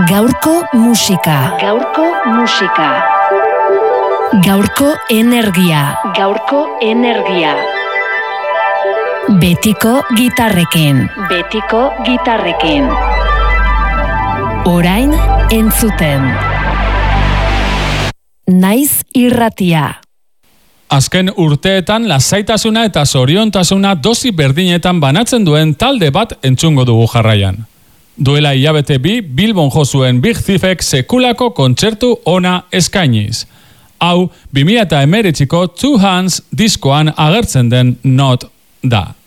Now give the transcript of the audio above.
Gaurko musika. Gaurko musika. Gaurko energia. Gaurko energia. Betiko gitarrekin. Betiko gitarrekin. Orain entzuten. Naiz irratia. Azken urteetan lasaitasuna eta zoriontasuna dosi berdinetan banatzen duen talde bat entzungo dugu jarraian. Duela hilabete bi, Bilbon jo zuen Big Thiefek sekulako kontzertu ona eskainiz. Hau, 2019ko Two Hands diskoan agertzen den not da.